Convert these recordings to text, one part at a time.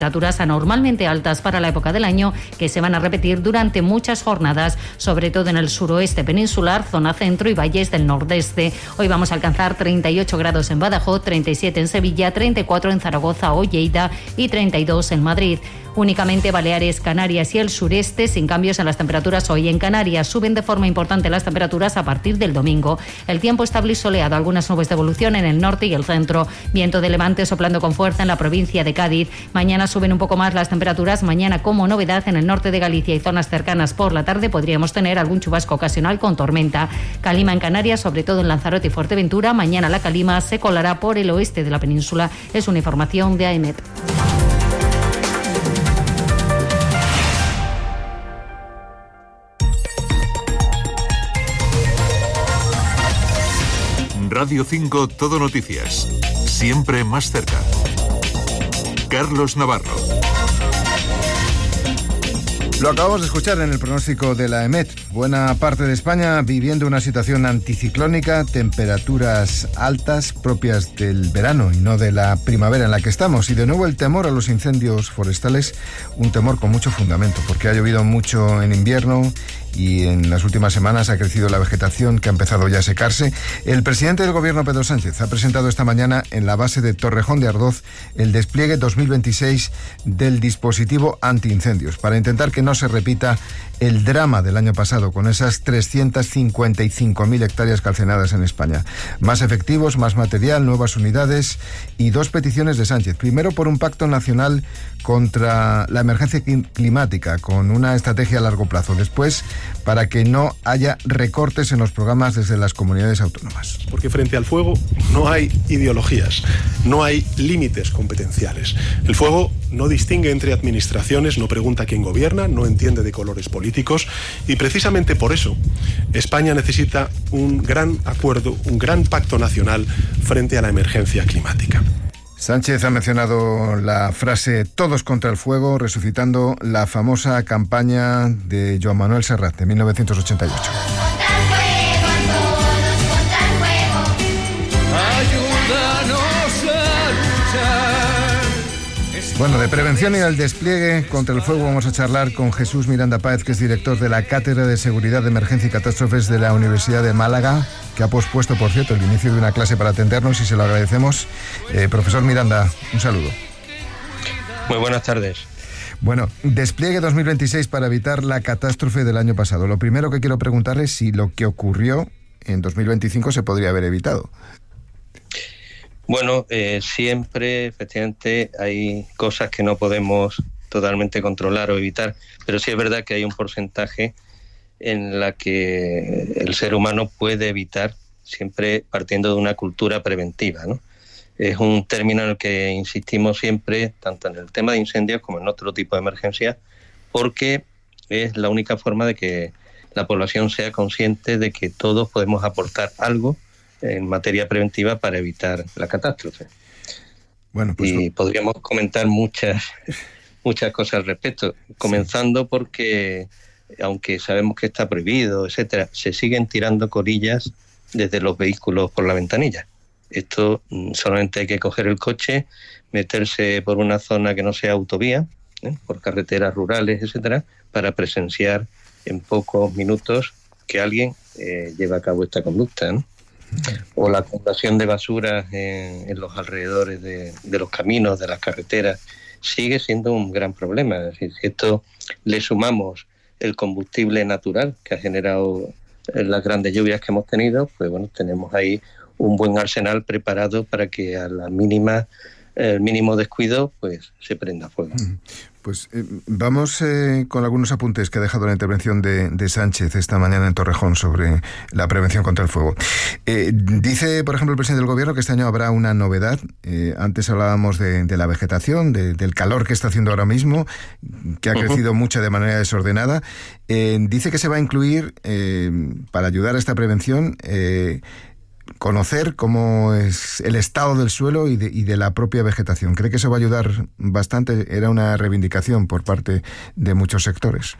Temperaturas anormalmente altas para la época del año que se van a repetir durante muchas jornadas, sobre todo en el suroeste peninsular, zona centro y valles del nordeste. Hoy vamos a alcanzar 38 grados en Badajoz, 37 en Sevilla, 34 en Zaragoza o Lleida y 32 en Madrid. Únicamente Baleares, Canarias y el sureste sin cambios en las temperaturas hoy. En Canarias suben de forma importante las temperaturas a partir del domingo. El tiempo estable y soleado, algunas nubes de evolución en el norte y el centro. Viento de levante soplando con fuerza en la provincia de Cádiz. Mañana suben un poco más las temperaturas. Mañana, como novedad, en el norte de Galicia y zonas cercanas por la tarde podríamos tener algún chubasco ocasional con tormenta. Calima en Canarias, sobre todo en Lanzarote y Fuerteventura. Mañana la calima se colará por el oeste de la península. Es una información de AEMET. Radio 5 Todo Noticias. Siempre más cerca. Carlos Navarro. Lo acabamos de escuchar en el pronóstico de la EMET. Buena parte de España viviendo una situación anticiclónica, temperaturas altas propias del verano y no de la primavera en la que estamos. Y de nuevo el temor a los incendios forestales, un temor con mucho fundamento, porque ha llovido mucho en invierno y en las últimas semanas ha crecido la vegetación que ha empezado ya a secarse. El presidente del gobierno, Pedro Sánchez, ha presentado esta mañana en la base de Torrejón de Ardoz el despliegue 2026 del dispositivo antiincendios para intentar que no se repita el drama del año pasado con esas 355.000 hectáreas calcinadas en España. Más efectivos, más material, nuevas unidades y dos peticiones de Sánchez. Primero, por un pacto nacional contra la emergencia climática con una estrategia a largo plazo. Después, para que no haya recortes en los programas desde las comunidades autónomas. Porque frente al fuego no hay ideologías, no hay límites competenciales. El fuego no distingue entre administraciones, no pregunta quién gobierna, no entiende de colores políticos y precisamente por eso España necesita un gran acuerdo, un gran pacto nacional frente a la emergencia climática. Sánchez ha mencionado la frase "todos contra el fuego", resucitando la famosa campaña de Joan Manuel Serrat de 1988. Bueno, de prevención y al despliegue contra el fuego vamos a charlar con Jesús Miranda Páez, que es director de la Cátedra de Seguridad de Emergencia y Catástrofes de la Universidad de Málaga, que ha pospuesto, por cierto, el inicio de una clase para atendernos y se lo agradecemos. Profesor Miranda, un saludo. Muy buenas tardes. Bueno, despliegue 2026 para evitar la catástrofe del año pasado. Lo primero que quiero preguntarle es si lo que ocurrió en 2025 se podría haber evitado. Bueno, siempre, efectivamente, hay cosas que no podemos totalmente controlar o evitar, pero sí es verdad que hay un porcentaje en la que el ser humano puede evitar, siempre partiendo de una cultura preventiva, ¿no? Es un término en el que insistimos siempre, tanto en el tema de incendios como en otro tipo de emergencias, porque es la única forma de que la población sea consciente de que todos podemos aportar algo en materia preventiva para evitar la catástrofe. Bueno, pues y podríamos comentar muchas cosas al respecto, comenzando porque, aunque sabemos que está prohibido, etcétera, se siguen tirando colillas desde los vehículos por la ventanilla. Esto solamente hay que coger el coche, meterse por una zona que no sea autovía, por carreteras rurales, etcétera, para presenciar en pocos minutos que alguien lleva a cabo esta conducta, ¿no? O la acumulación de basuras en los alrededores de los caminos, de las carreteras, sigue siendo un gran problema. Es decir, si esto le sumamos el combustible natural que ha generado las grandes lluvias que hemos tenido, pues bueno, tenemos ahí un buen arsenal preparado para que a la mínima, el mínimo descuido, pues se prenda fuego. Pues vamos con algunos apuntes que ha dejado la intervención de Sánchez esta mañana en Torrejón sobre la prevención contra el fuego. Dice, por ejemplo, el presidente del gobierno que este año habrá una novedad. Antes hablábamos de la vegetación, del calor que está haciendo ahora mismo, que ha crecido mucho de manera desordenada. Dice que se va a incluir, para ayudar a esta prevención, conocer cómo es el estado del suelo y de la propia vegetación. ¿Cree que eso va a ayudar bastante? Era una reivindicación por parte de muchos sectores.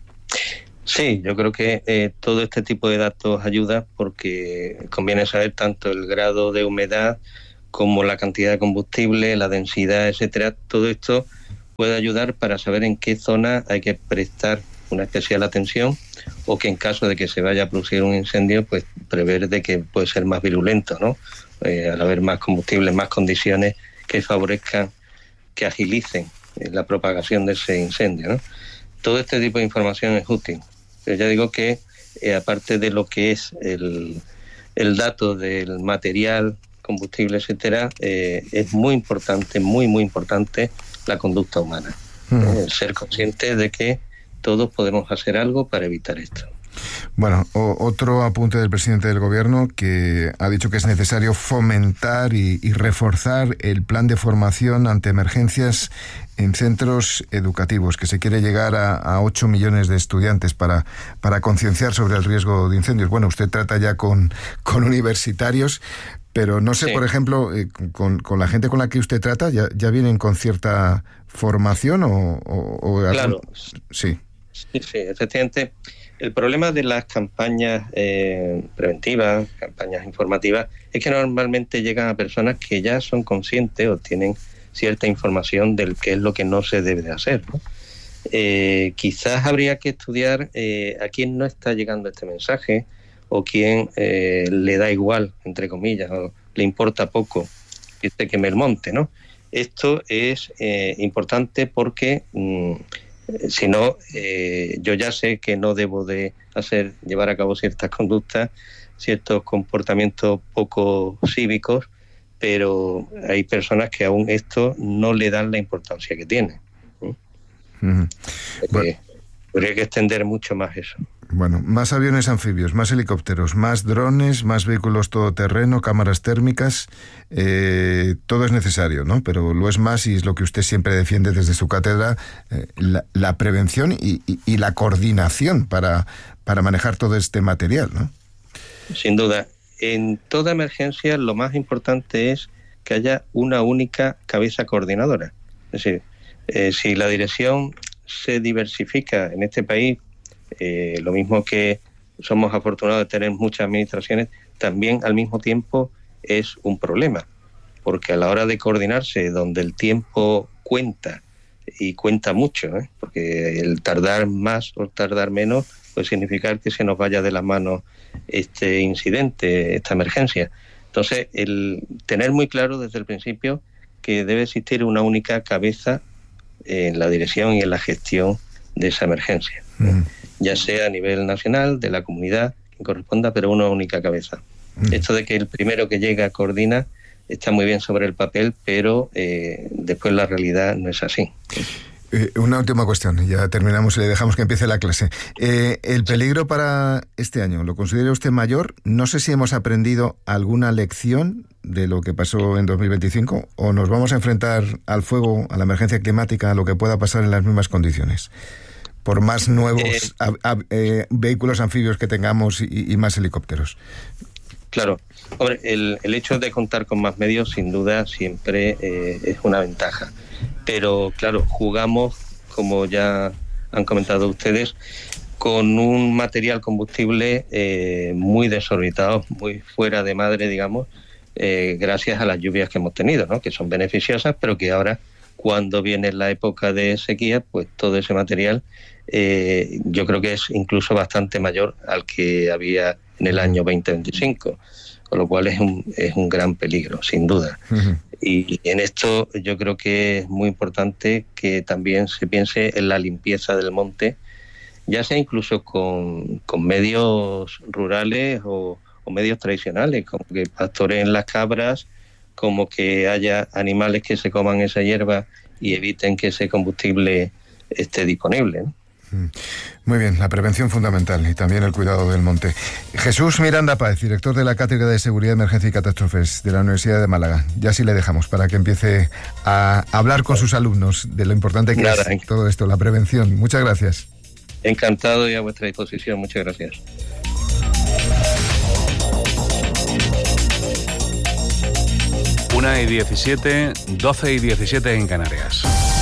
Sí, yo creo que todo este tipo de datos ayuda porque conviene saber tanto el grado de humedad como la cantidad de combustible, la densidad, etcétera. Todo esto puede ayudar para saber en qué zona hay que prestar una especial atención, o que en caso de que se vaya a producir un incendio, pues prever de que puede ser más virulento, ¿no? Al haber más combustible, más condiciones que favorezcan, que agilicen la propagación de ese incendio, ¿no? Todo este tipo de información es útil. Pero ya digo que aparte de lo que es el dato del material, combustible, etcétera, es muy importante, muy importante la conducta humana. Ser consciente de que todos podemos hacer algo para evitar esto. Bueno, otro apunte del presidente del Gobierno, que ha dicho que es necesario fomentar y reforzar el plan de formación ante emergencias en centros educativos, que se quiere llegar a 8 millones de estudiantes para concienciar sobre el riesgo de incendios. Bueno, usted trata ya con universitarios, pero no sé, sí, por ejemplo, con la gente con la que usted trata, ¿ya vienen con cierta formación o claro, sí, efectivamente. El problema de las campañas preventivas, campañas informativas, es que normalmente llegan a personas que ya son conscientes o tienen cierta información del qué es lo que no se debe de hacer, ¿no? Quizás habría que estudiar a quién no está llegando este mensaje, o quién le da igual, entre comillas, o le importa poco que se queme el monte, ¿no? Esto es importante porque si no, yo ya sé que no debo de llevar a cabo ciertas conductas, ciertos comportamientos poco cívicos, pero hay personas que aún esto no le dan la importancia que tiene. Bueno. Habría que extender mucho más eso. Bueno, más aviones anfibios, más helicópteros, más drones, más vehículos todoterreno, cámaras térmicas, todo es necesario, ¿no? Pero lo es más, y es lo que usted siempre defiende desde su cátedra, la prevención y la coordinación para manejar todo este material, ¿no? Sin duda. En toda emergencia lo más importante es que haya una única cabeza coordinadora. Es decir, si la dirección se diversifica en este país, lo mismo que somos afortunados de tener muchas administraciones, también al mismo tiempo es un problema, porque a la hora de coordinarse, donde el tiempo cuenta, y cuenta mucho, porque el tardar más o tardar menos puede significar que se nos vaya de las manos este incidente, esta emergencia. Entonces, el tener muy claro desde el principio que debe existir una única cabeza en la dirección y en la gestión de esa emergencia, ya sea a nivel nacional, de la comunidad, quien corresponda, pero una única cabeza. Esto de que el primero que llega coordina está muy bien sobre el papel, pero después la realidad no es así. Una última cuestión, ya terminamos y le dejamos que empiece la clase. ¿El peligro para este año lo considera usted mayor? No sé si hemos aprendido alguna lección de lo que pasó en 2025, o nos vamos a enfrentar al fuego, a la emergencia climática, a lo que pueda pasar en las mismas condiciones, por más nuevos vehículos anfibios que tengamos y más helicópteros. Claro. Hombre, el hecho de contar con más medios, sin duda, siempre es una ventaja. Pero, claro, jugamos, como ya han comentado ustedes, con un material combustible muy desorbitado, muy fuera de madre, digamos, gracias a las lluvias que hemos tenido, ¿no? Que son beneficiosas, pero que ahora, cuando viene la época de sequía, pues todo ese material yo creo que es incluso bastante mayor al que había en el año 2025, con lo cual es un gran peligro, sin duda. Y en esto yo creo que es muy importante que también se piense en la limpieza del monte, ya sea incluso con medios rurales o medios tradicionales, como que pastoreen las cabras, como que haya animales que se coman esa hierba y eviten que ese combustible esté disponible, ¿no? Muy bien, la prevención fundamental y también el cuidado del monte. Jesús Miranda Páez, director de la Cátedra de Seguridad, Emergencia y Catástrofes de la Universidad de Málaga. Ya sí le dejamos para que empiece a hablar con sus alumnos de lo importante que es todo esto, la prevención. Muchas gracias. Encantado y a vuestra disposición. Muchas gracias. Una y 17, 12 y 17 en Canarias.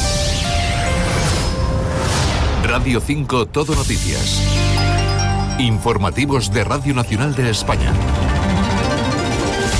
Radio 5 Todo Noticias. Informativos de Radio Nacional de España. El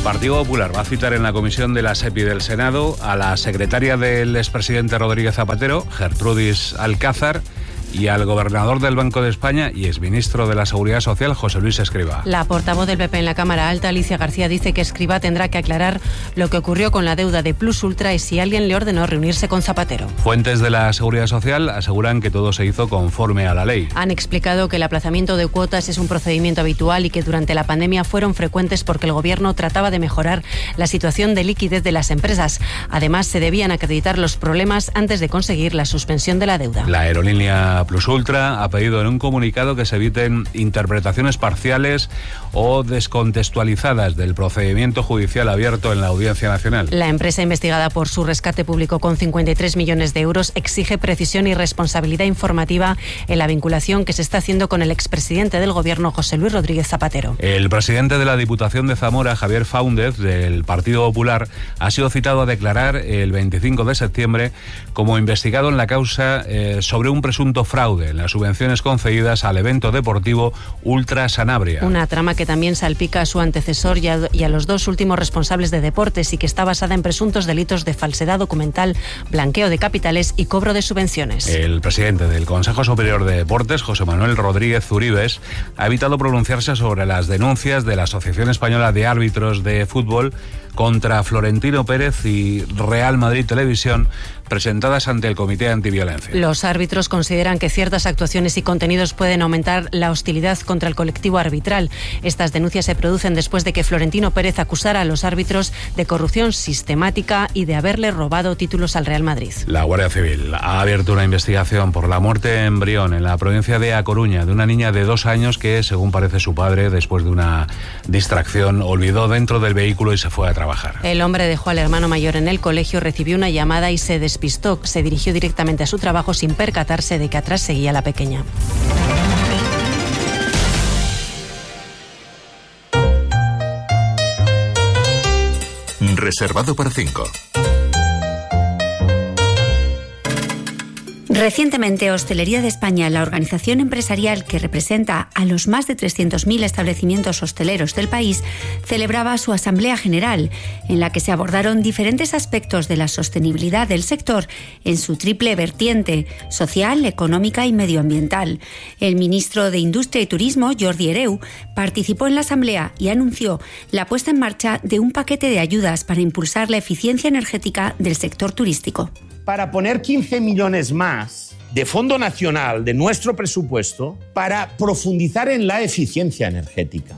Partido Popular va a citar en la comisión de la SEPI del Senado a la secretaria del expresidente Rodríguez Zapatero, Gertrudis Alcázar, y al gobernador del Banco de España y exministro de la Seguridad Social, José Luis Escrivá. La portavoz del PP en la Cámara Alta, Alicia García, dice que Escrivá tendrá que aclarar lo que ocurrió con la deuda de Plus Ultra y si alguien le ordenó reunirse con Zapatero. Fuentes de la Seguridad Social aseguran que todo se hizo conforme a la ley. Han explicado que el aplazamiento de cuotas es un procedimiento habitual y que durante la pandemia fueron frecuentes porque el Gobierno trataba de mejorar la situación de liquidez de las empresas. Además, se debían acreditar los problemas antes de conseguir la suspensión de la deuda. La aerolínea Plus Ultra ha pedido en un comunicado que se eviten interpretaciones parciales o descontextualizadas del procedimiento judicial abierto en la Audiencia Nacional. La empresa investigada por su rescate público con 53 millones de euros exige precisión y responsabilidad informativa en la vinculación que se está haciendo con el expresidente del Gobierno, José Luis Rodríguez Zapatero. El presidente de la Diputación de Zamora, Javier Fáundez, del Partido Popular, ha sido citado a declarar el 25 de septiembre como investigado en la causa sobre un presunto fraude en las subvenciones concedidas al evento deportivo Ultra Sanabria. Una trama que también salpica a su antecesor y a los dos últimos responsables de deportes y que está basada en presuntos delitos de falsedad documental, blanqueo de capitales y cobro de subvenciones. El presidente del Consejo Superior de Deportes, José Manuel Rodríguez Uribes, ha evitado pronunciarse sobre las denuncias de la Asociación Española de Árbitros de Fútbol contra Florentino Pérez y Real Madrid Televisión, presentadas ante el Comité Antiviolencia. Los árbitros consideran que ciertas actuaciones y contenidos pueden aumentar la hostilidad contra el colectivo arbitral. Estas denuncias se producen después de que Florentino Pérez acusara a los árbitros de corrupción sistemática y de haberle robado títulos al Real Madrid. La Guardia Civil ha abierto una investigación por la muerte en Brión, en la provincia de A Coruña, de una niña de 2 años que, según parece su padre, después de una distracción, olvidó dentro del vehículo y se fue a trabajar. El hombre dejó al hermano mayor en el colegio, recibió una llamada y se despistó. Se dirigió directamente a su trabajo sin percatarse de que atrás seguía la pequeña. Reservado para 5. Recientemente, Hostelería de España, la organización empresarial que representa a los más de 300.000 establecimientos hosteleros del país, celebraba su Asamblea General, en la que se abordaron diferentes aspectos de la sostenibilidad del sector en su triple vertiente, social, económica y medioambiental. El ministro de Industria y Turismo, Jordi Hereu, participó en la Asamblea y anunció la puesta en marcha de un paquete de ayudas para impulsar la eficiencia energética del sector turístico. Para poner 15 millones más de Fondo Nacional de nuestro presupuesto para profundizar en la eficiencia energética.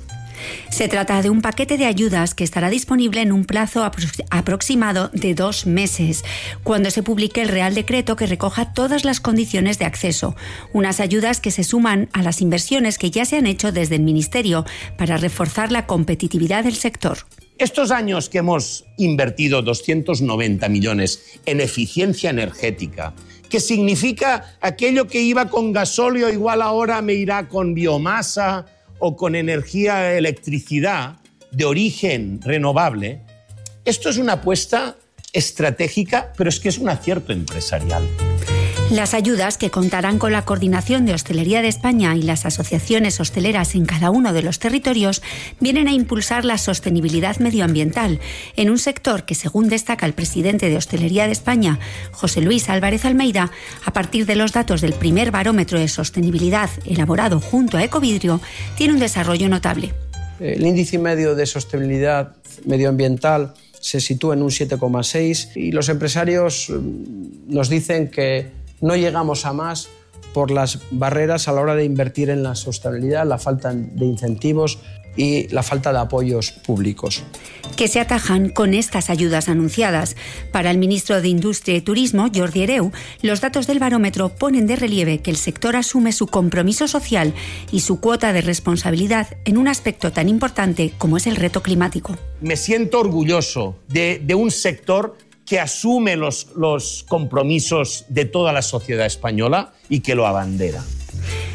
Se trata de un paquete de ayudas que estará disponible en un plazo aproximado de 2 meses, cuando se publique el Real Decreto que recoja todas las condiciones de acceso. Unas ayudas que se suman a las inversiones que ya se han hecho desde el Ministerio para reforzar la competitividad del sector. Estos años que hemos invertido 290 millones en eficiencia energética, que significa aquello que iba con gasóleo, igual ahora me irá con biomasa o con electricidad de origen renovable, esto es una apuesta estratégica, pero es que es un acierto empresarial. Las ayudas, que contarán con la coordinación de Hostelería de España y las asociaciones hosteleras en cada uno de los territorios, vienen a impulsar la sostenibilidad medioambiental en un sector que, según destaca el presidente de Hostelería de España, José Luis Álvarez Almeida, a partir de los datos del primer barómetro de sostenibilidad elaborado junto a Ecovidrio, tiene un desarrollo notable. El índice medio de sostenibilidad medioambiental se sitúa en un 7,6 y los empresarios nos dicen que no llegamos a más por las barreras a la hora de invertir en la sostenibilidad, la falta de incentivos y la falta de apoyos públicos. Que se atajan con estas ayudas anunciadas. Para el ministro de Industria y Turismo, Jordi Hereu, los datos del barómetro ponen de relieve que el sector asume su compromiso social y su cuota de responsabilidad en un aspecto tan importante como es el reto climático. Me siento orgulloso de un sector que asume los compromisos de toda la sociedad española y que lo abandera.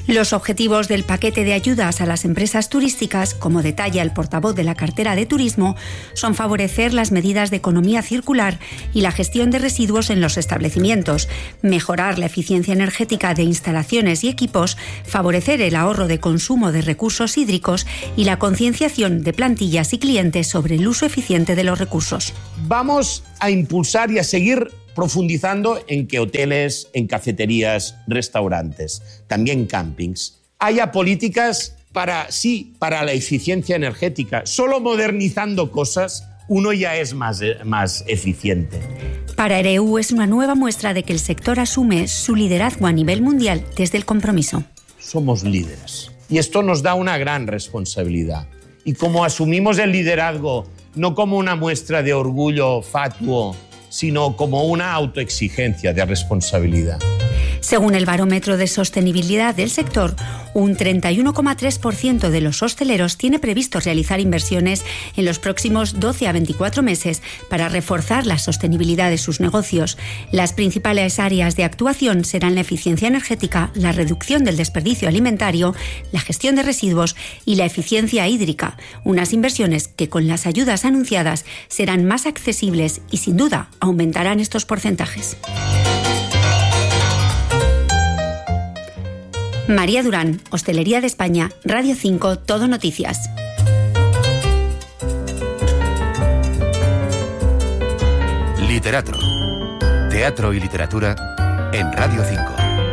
Los objetivos del paquete de ayudas a las empresas turísticas, como detalla el portavoz de la cartera de Turismo, son favorecer las medidas de economía circular y la gestión de residuos en los establecimientos, mejorar la eficiencia energética de instalaciones y equipos, favorecer el ahorro de consumo de recursos hídricos y la concienciación de plantillas y clientes sobre el uso eficiente de los recursos. Vamos a impulsar y a seguir profundizando en que hoteles, en cafeterías, restaurantes, también campings, haya políticas para la eficiencia energética. Solo modernizando cosas uno ya es más eficiente. Para EREU es una nueva muestra de que el sector asume su liderazgo a nivel mundial desde el compromiso. Somos líderes y esto nos da una gran responsabilidad. Y como asumimos el liderazgo no como una muestra de orgullo fatuo, sino como una autoexigencia de responsabilidad. Según el barómetro de sostenibilidad del sector, un 31,3% de los hosteleros tiene previsto realizar inversiones en los próximos 12 a 24 meses para reforzar la sostenibilidad de sus negocios. Las principales áreas de actuación serán la eficiencia energética, la reducción del desperdicio alimentario, la gestión de residuos y la eficiencia hídrica, unas inversiones que con las ayudas anunciadas serán más accesibles y sin duda aumentarán estos porcentajes. María Durán, Hostelería de España, Radio 5, Todo Noticias. Literatro. Teatro y literatura en Radio 5.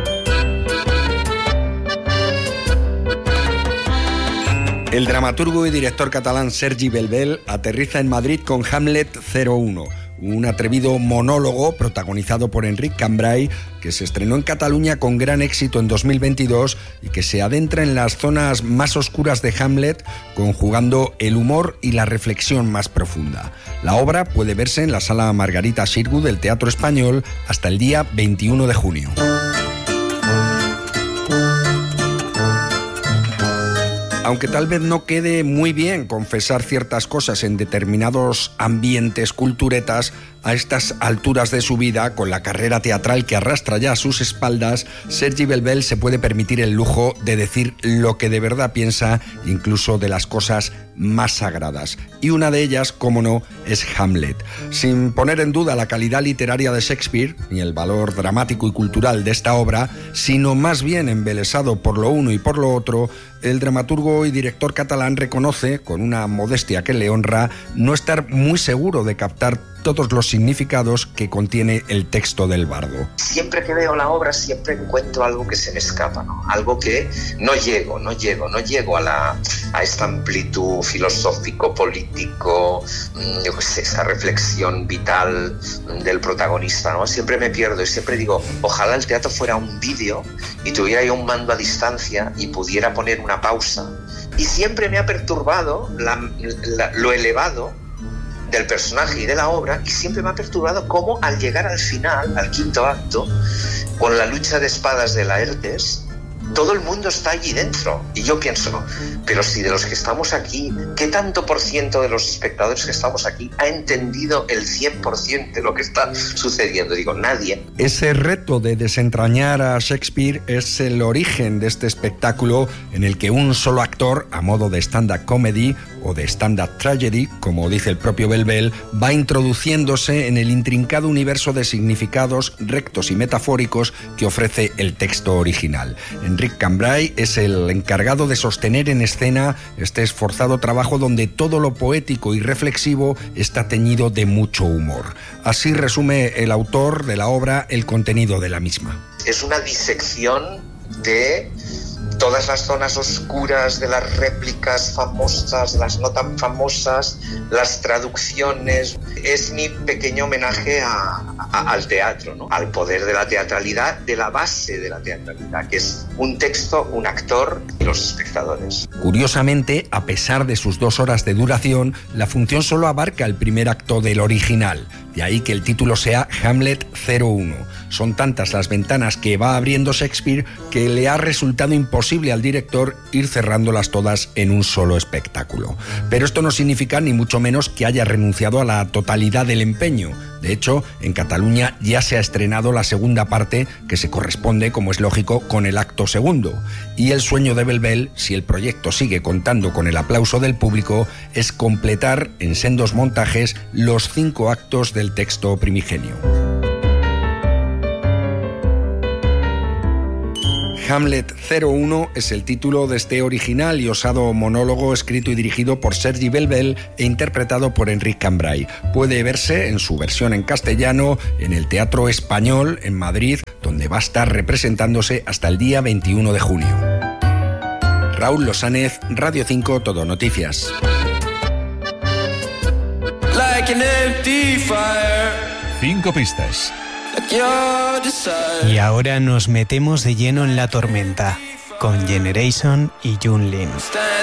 El dramaturgo y director catalán Sergi Belbel aterriza en Madrid con Hamlet 01, un atrevido monólogo protagonizado por Enric Cambray, que se estrenó en Cataluña con gran éxito en 2022 y que se adentra en las zonas más oscuras de Hamlet, conjugando el humor y la reflexión más profunda. La obra puede verse en la Sala Margarita Xirgu del Teatro Español hasta el día 21 de junio. Aunque tal vez no quede muy bien confesar ciertas cosas en determinados ambientes culturetas, a estas alturas de su vida, con la carrera teatral que arrastra ya a sus espaldas, Sergi Belbel se puede permitir el lujo de decir lo que de verdad piensa, incluso de las cosas más sagradas. Y una de ellas, cómo no, es Hamlet. Sin poner en duda la calidad literaria de Shakespeare, ni el valor dramático y cultural de esta obra, sino más bien embelesado por lo uno y por lo otro, el dramaturgo y director catalán reconoce, con una modestia que le honra, no estar muy seguro de captar todos los significados que contiene el texto del bardo. Siempre que veo la obra siempre encuentro algo que se me escapa, ¿no? Algo que no llego a esta amplitud filosófico, político, yo qué sé, esa reflexión vital del protagonista, ¿no? Siempre me pierdo y siempre digo, ojalá el teatro fuera un vídeo y tuviera yo un mando a distancia y pudiera poner una pausa. Y siempre me ha perturbado lo elevado del personaje y de la obra, y siempre me ha perturbado cómo al llegar al final, al quinto acto, con la lucha de espadas de Laertes, todo el mundo está allí dentro. Y yo pienso, pero si de los que estamos aquí, ¿qué tanto por ciento de los espectadores que estamos aquí ha entendido el 100% de lo que está sucediendo? Digo, nadie. Ese reto de desentrañar a Shakespeare es el origen de este espectáculo en el que un solo actor, a modo de stand-up comedy o de stand-up tragedy, como dice el propio Belbel, va introduciéndose en el intrincado universo de significados rectos y metafóricos que ofrece el texto original. Enric Cambray es el encargado de sostener en escena este esforzado trabajo donde todo lo poético y reflexivo está teñido de mucho humor. Así resume el autor de la obra el contenido de la misma. Es una disección de todas las zonas oscuras, de las réplicas famosas, de las no tan famosas, las traducciones. Es mi pequeño homenaje al teatro, ¿no? Al poder de la teatralidad, de la base de la teatralidad, que es un texto, un actor y los espectadores. Curiosamente, a pesar de sus 2 horas de duración, la función solo abarca el primer acto del original. De ahí que el título sea Hamlet 01. Son tantas las ventanas que va abriendo Shakespeare que le ha resultado imposible al director ir cerrándolas todas en un solo espectáculo. Pero esto no significa ni mucho menos que haya renunciado a la totalidad del empeño. De hecho, en Cataluña ya se ha estrenado la segunda parte, que se corresponde, como es lógico, con el acto segundo. Y el sueño de Belbel, si el proyecto sigue contando con el aplauso del público, es completar en sendos montajes los 5 actos del texto primigenio. Hamlet 01 es el título de este original y osado monólogo escrito y dirigido por Sergi Belbel e interpretado por Enric Cambray. Puede verse en su versión en castellano en el Teatro Español en Madrid, donde va a estar representándose hasta el día 21 de junio. Raúl Losánez, Radio 5 Todo Noticias. 5 pistas. Y ahora nos metemos de lleno en la tormenta con Generation y Jun Lin.